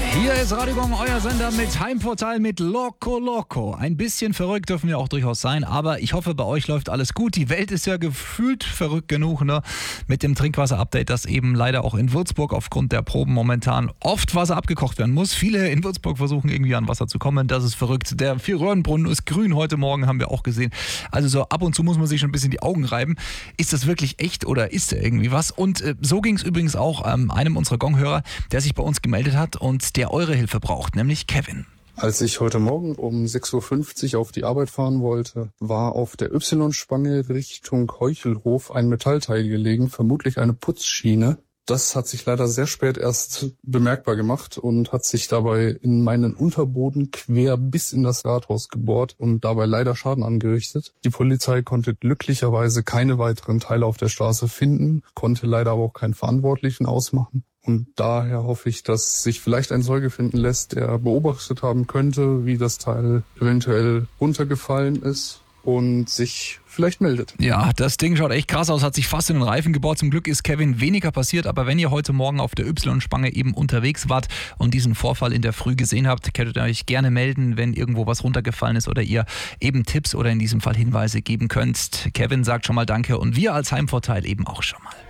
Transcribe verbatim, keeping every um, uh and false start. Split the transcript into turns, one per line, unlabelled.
Hier ist Radio Gong, euer Sender mit Heimvorteil mit Loco Loco. Ein bisschen verrückt dürfen wir auch durchaus sein, aber ich hoffe, bei euch läuft alles gut. Die Welt ist ja gefühlt verrückt genug, ne? Mit dem Trinkwasser-Update, dass eben leider auch in Würzburg aufgrund der Proben momentan oft Wasser abgekocht werden muss. Viele in Würzburg versuchen irgendwie an Wasser zu kommen. Das ist verrückt. Der Vier-Röhrenbrunnen ist grün heute Morgen, haben wir auch gesehen. Also so ab und zu muss man sich schon ein bisschen die Augen reiben. Ist das wirklich echt oder ist da irgendwie was? Und äh, so ging es übrigens auch ähm, einem unserer Gong-Hörer, der sich bei uns gemeldet hat und der eure Hilfe braucht, nämlich Kevin.
Als ich heute Morgen um sechs Uhr fünfzig auf die Arbeit fahren wollte, war auf der Y-Spange Richtung Heuchelhof ein Metallteil gelegen, vermutlich eine Putzschiene. Das hat sich leider sehr spät erst bemerkbar gemacht und hat sich dabei in meinen Unterboden quer bis in das Rathaus gebohrt und dabei leider Schaden angerichtet. Die Polizei konnte glücklicherweise keine weiteren Teile auf der Straße finden, konnte leider aber auch keinen Verantwortlichen ausmachen. Und daher hoffe ich, dass sich vielleicht ein Zeuge finden lässt, der beobachtet haben könnte, wie das Teil eventuell runtergefallen ist und sich vielleicht meldet.
Ja, das Ding schaut echt krass aus, hat sich fast in den Reifen gebohrt. Zum Glück ist Kevin weniger passiert, aber wenn ihr heute Morgen auf der Y-Spange eben unterwegs wart und diesen Vorfall in der Früh gesehen habt, könnt ihr euch gerne melden, wenn irgendwo was runtergefallen ist oder ihr eben Tipps oder in diesem Fall Hinweise geben könnt. Kevin sagt schon mal Danke und wir als Heimvorteil eben auch schon mal.